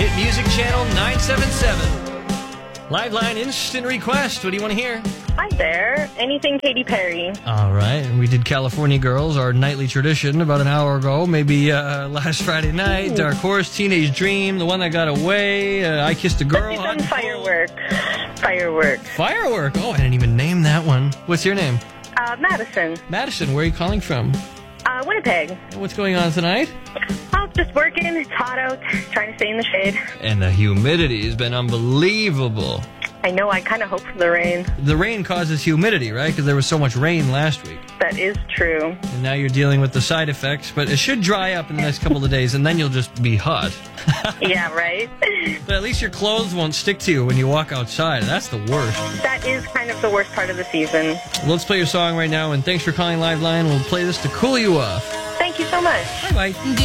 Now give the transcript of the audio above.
Hit Music Channel 977. Liveline Instant Request. What do you want to hear? Hi there. Anything Katy Perry. All right. We did California Girls, our nightly tradition, about an hour ago, maybe last Friday night. Dark Horse, Teenage Dream, The One That Got Away, I Kissed a Girl. Let's do some Firework. Firework. Firework. Oh, I didn't even name that one. What's your name? Madison. Madison, where are you calling from? Winnipeg. What's going on tonight? Oh, just working. It's hot out. Trying to stay in the shade. And the humidity has been unbelievable. I know. I kind of hope for the rain. The rain causes humidity, right? Because there was so much rain last week. That is true. And now you're dealing with the side effects, but it should dry up in the next couple of days, and then you'll just be hot. Yeah, right? But at least your clothes won't stick to you when you walk outside. That's the worst. That is kind of the worst part of the season. Let's play your song right now, and thanks for calling Liveline. We'll play this to cool you off. Thank you so much. Bye-bye.